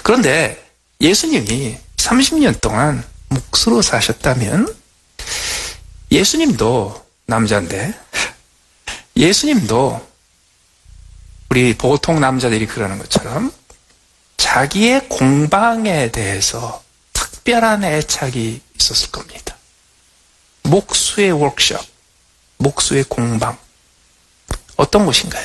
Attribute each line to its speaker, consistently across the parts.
Speaker 1: 그런데 예수님이 30년 동안 묵수로 사셨다면 예수님도 남자인데 예수님도 우리 보통 남자들이 그러는 것처럼 자기의 공방에 대해서 특별한 애착이 있었을 겁니다. 목수의 워크숍, 목수의 공방. 어떤 곳인가요?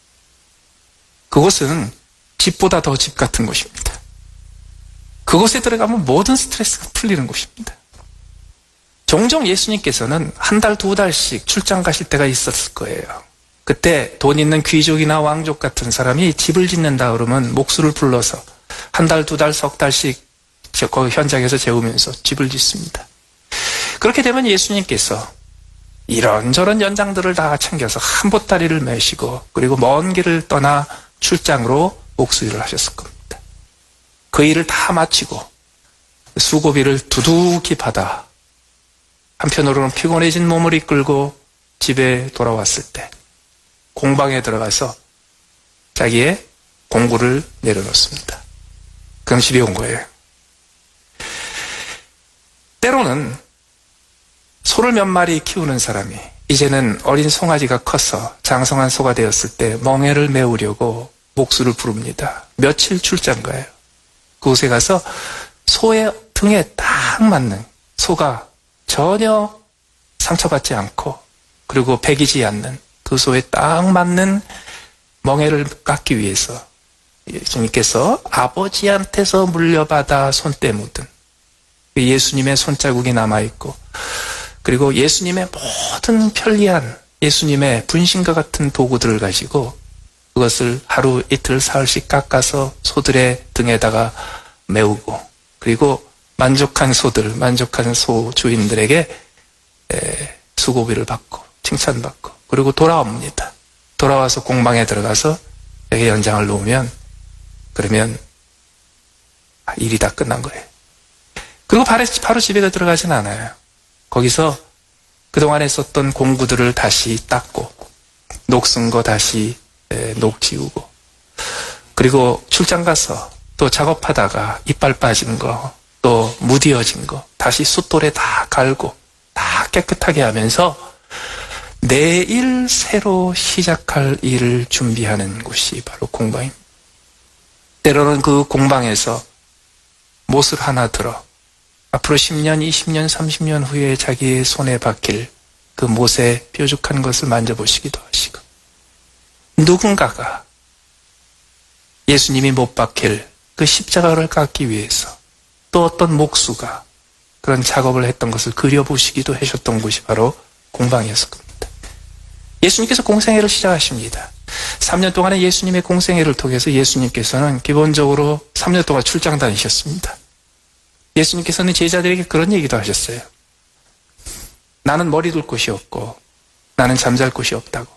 Speaker 1: 그곳은 집보다 더 집 같은 곳입니다. 그곳에 들어가면 모든 스트레스가 풀리는 곳입니다. 종종 예수님께서는 한 달, 두 달씩 출장 가실 때가 있었을 거예요. 그때 돈 있는 귀족이나 왕족 같은 사람이 집을 짓는다 그러면 목수를 불러서 한 달, 두 달, 석 달씩 그 현장에서 재우면서 집을 짓습니다. 그렇게 되면 예수님께서 이런저런 연장들을 다 챙겨서 한 보따리를 메시고 그리고 먼 길을 떠나 출장으로 목수 일을 하셨을 겁니다. 그 일을 다 마치고 수고비를 두둑히 받아 한편으로는 피곤해진 몸을 이끌고 집에 돌아왔을 때 공방에 들어가서 자기의 공구를 내려놓습니다. 그럼 집에 온 거예요. 때로는 소를 몇 마리 키우는 사람이 이제는 어린 송아지가 커서 장성한 소가 되었을 때 멍에를 메우려고 목수를 부릅니다. 며칠 출장 가요. 그곳에 가서 소의 등에 딱 맞는, 소가 전혀 상처받지 않고 그리고 배기지 않는 그 소에 딱 맞는 멍에를 깎기 위해서 예수님께서 아버지한테서 물려받아 손때 묻은 예수님의 손자국이 남아있고 그리고 예수님의 모든 편리한 예수님의 분신과 같은 도구들을 가지고 그것을 하루 이틀 사흘씩 깎아서 소들의 등에다가 메우고 그리고 만족한 소들, 만족한 소 주인들에게 수고비를 받고 칭찬받고 그리고 돌아옵니다. 돌아와서 공방에 들어가서 여기 연장을 놓으면 그러면 일이 다 끝난 거예요. 그리고 바로 집에 들어가진 않아요. 거기서 그동안에 썼던 공구들을 다시 닦고 녹슨 거 다시 녹 지우고 그리고 출장 가서 또 작업하다가 이빨 빠진 거 또 무디어진 거 다시 숫돌에 다 갈고 다 깨끗하게 하면서 내일 새로 시작할 일을 준비하는 곳이 바로 공방입니다. 때로는 그 공방에서 못을 하나 들어 앞으로 10년, 20년, 30년 후에 자기의 손에 박힐 그 못에 뾰족한 것을 만져보시기도 하시고 누군가가 예수님이 못 박힐 그 십자가를 깎기 위해서 또 어떤 목수가 그런 작업을 했던 것을 그려보시기도 하셨던 곳이 바로 공방이었을 겁니다. 예수님께서 공생애를 시작하십니다. 3년 동안의 예수님의 공생애를 통해서 예수님께서는 기본적으로 3년 동안 출장 다니셨습니다. 예수님께서는 제자들에게 그런 얘기도 하셨어요. 나는 머리 둘 곳이 없고 나는 잠잘 곳이 없다고.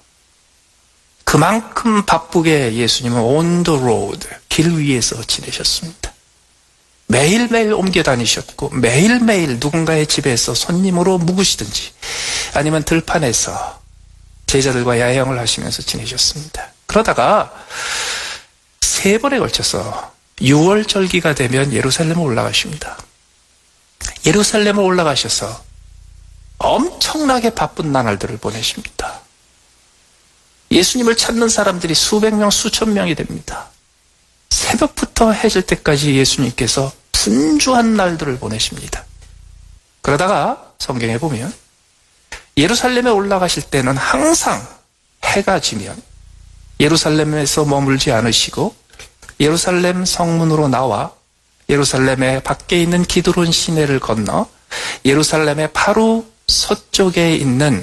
Speaker 1: 그만큼 바쁘게 예수님은 on the road, 길 위에서 지내셨습니다. 매일매일 옮겨 다니셨고 매일매일 누군가의 집에서 손님으로 묵으시든지 아니면 들판에서 제자들과 야영을 하시면서 지내셨습니다. 그러다가 3번에 걸쳐서 6월 절기가 되면 예루살렘에 올라가십니다. 예루살렘에 올라가셔서 엄청나게 바쁜 나날들을 보내십니다. 예수님을 찾는 사람들이 수백 명, 수천 명이 됩니다. 새벽부터 해질 때까지 예수님께서 분주한 날들을 보내십니다. 그러다가 성경에 보면 예루살렘에 올라가실 때는 항상 해가 지면 예루살렘에서 머물지 않으시고 예루살렘 성문으로 나와 예루살렘의 밖에 있는 기드론 시내를 건너 예루살렘의 바로 서쪽에 있는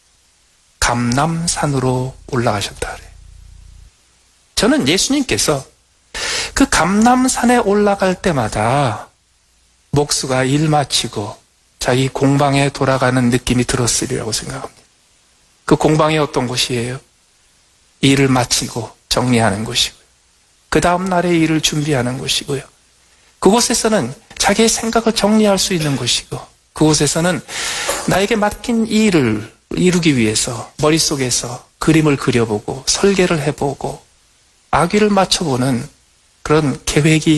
Speaker 1: 감람산으로 올라가셨다 그래요. 저는 예수님께서 그 감람산에 올라갈 때마다 목수가 일 마치고 자기 공방에 돌아가는 느낌이 들었으리라고 생각합니다. 그 공방이 어떤 곳이에요? 일을 마치고 정리하는 곳이고요. 그 다음 날의 일을 준비하는 곳이고요. 그곳에서는 자기의 생각을 정리할 수 있는 곳이고 그곳에서는 나에게 맡긴 일을 이루기 위해서 머릿속에서 그림을 그려보고 설계를 해보고 악위를 맞춰보는 그런 계획이